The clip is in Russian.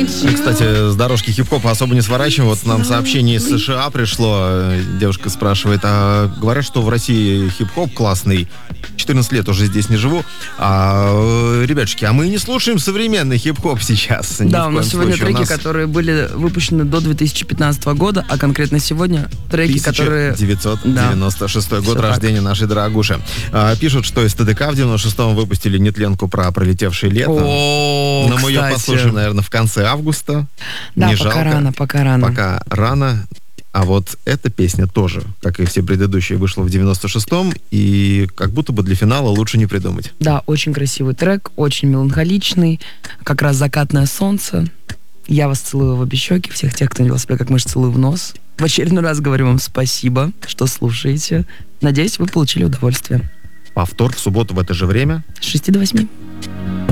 Кстати, с дорожки хип-хопа особо не сворачиваем. Вот нам сообщение из США пришло. Девушка спрашивает, а говорят, что в России хип-хоп классный. 14 лет уже здесь не живу. Ребятушки, а мы не слушаем современный хип-хоп сейчас. Да, у нас сегодня треки, которые были выпущены до 2015 года, а конкретно сегодня треки, которые... 1996 год рождения нашей дорогуши. Пишут, что из ТДК в 96-м выпустили нетленку про пролетевшее лето. Но мы ее послушаем, наверное, в конце августа. Да, не пока жалко. рано. Пока рано. А вот эта песня тоже, как и все предыдущие, вышла в 96-м, и как будто бы для финала лучше не придумать. Да, очень красивый трек, очень меланхоличный, как раз «Закатное солнце». Я вас целую в обе щеки, всех тех, кто не вел себя как мышь, целую в нос. В очередной раз говорю вам спасибо, что слушаете. Надеюсь, вы получили удовольствие. Повтор в субботу в это же время. С 6 до 8.